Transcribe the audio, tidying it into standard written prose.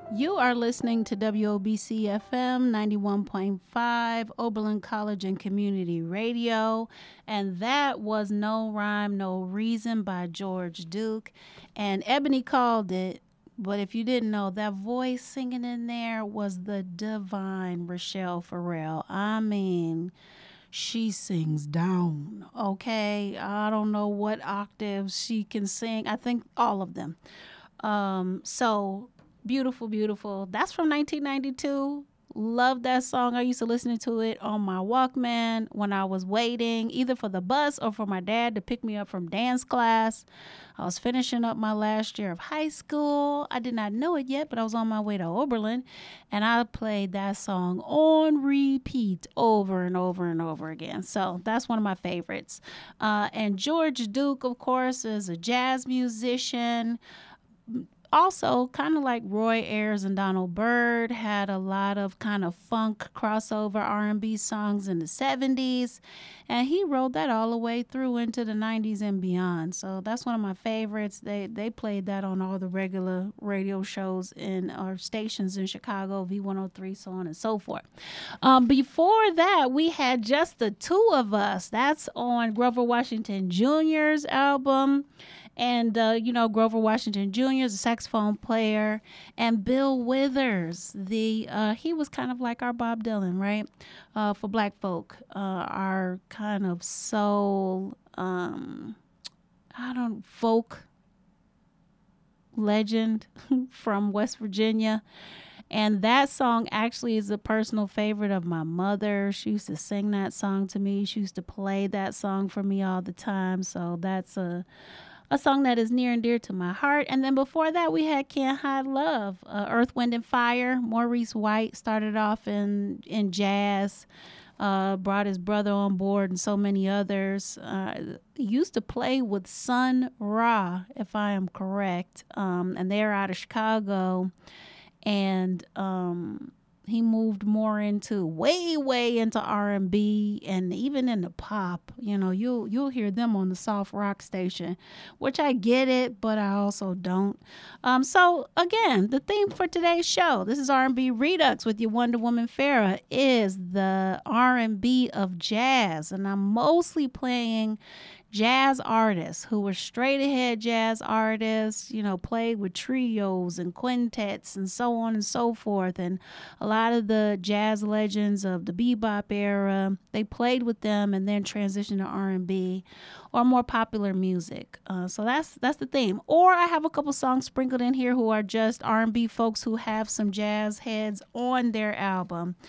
You are listening to WOBC FM 91.5, Oberlin College and Community Radio. And that was No Rhyme, No Reason by George Duke. And Ebony called it. But if you didn't know, that voice singing in there was the divine Rochelle Farrell. I mean, she sings down, okay? I don't know what octaves she can sing. I think all of them. So beautiful, beautiful. That's from 1992. Love that song. I used to listen to it on my Walkman when I was waiting, either for the bus or for my dad to pick me up from dance class. I was finishing up my last year of high school. I did not know it yet, but I was on my way to Oberlin, and I played that song on repeat over and over and over again. So that's one of my favorites. And George Duke, of course, is a jazz musician. Also, kind of like Roy Ayers and Donald Byrd, had a lot of kind of funk crossover R&B songs in the 70s, and he rode that all the way through into the 90s and beyond. So that's one of my favorites. They played that on all the regular radio shows in our stations in Chicago, V103, so on and so forth. Before that, we had Just the Two of Us. That's on Grover Washington Jr.'s album. And, Grover Washington Jr. is a saxophone player. And Bill Withers, he was kind of like our Bob Dylan, right? For black folk, our kind of soul, folk legend from West Virginia. And that song actually is a personal favorite of my mother. She used to sing that song to me. She used to play that song for me all the time. So that's a song that is near and dear to my heart. And then before that, we had Can't Hide Love, Earth, Wind, and Fire. Maurice White started off in jazz, brought his brother on board and so many others. Used to play with Sun Ra, if I am correct, and they're out of Chicago. And he moved more into way into R&B and even into pop. You'll hear them on the soft rock station, which I get it, but I also don't. So again, the theme for today's show, this is R&B Redux with your Wonder Woman Farah, is the R&B of jazz, and I'm mostly playing jazz artists who were straight ahead jazz artists, played with trios and quintets and so on and so forth. And a lot of the jazz legends of the bebop era, they played with them and then transitioned to R&B or more popular music. So that's the theme. Or I have a couple songs sprinkled in here who are just R&B folks who have some jazz heads on their album.